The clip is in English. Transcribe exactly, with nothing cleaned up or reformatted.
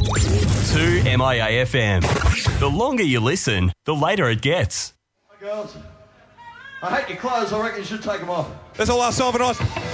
two M I A F M. The longer you listen, the later it gets. Hey girls, I hate your clothes. I reckon you should take them off. That's all I'll solve it on.